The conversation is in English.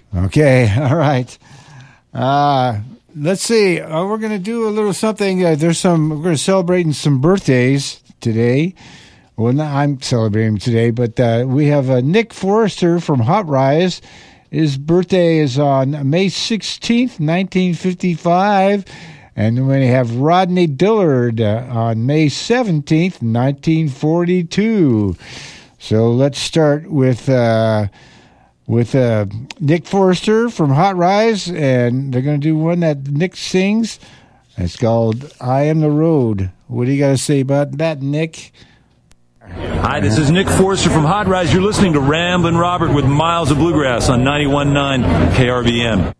Okay, all right. Let's see. We're going to do a little something. We're going to celebrate some birthdays today. Well, not, I'm celebrating today, but we have Nick Forrester from Hot Rise. His birthday is on May 16th, 1955. And we have Rodney Dillard on May 17th, 1942. So let's start with Nick Forrester from Hot Rise, and they're going to do one that Nick sings. It's called I Am the Road. What do you got to say about that, Nick? Hi, this is Nick Forrester from Hot Rise. You're listening to Ramblin' Robert with Miles of Bluegrass on 91.9 KRVM.